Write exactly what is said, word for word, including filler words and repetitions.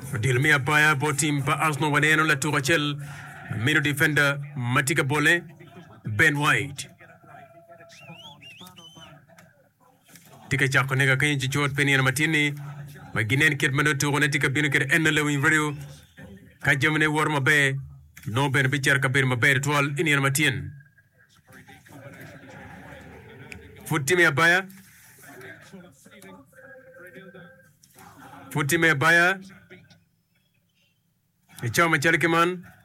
Dilmia Baya Botim pa Arsenal Waneno la Tourachel, middle defender Matika Bole, Ben White. Tika Chako Nega Kenji Chot Penny and Martini, Maginen Kitmano to Onetica Binuket and the Lewin Radio, Kajamane Warma Bay, no Ben Bichar Kabir Mabe twelve in Martin. Futime Baya. Futime Baya. Ichama Chalkiman.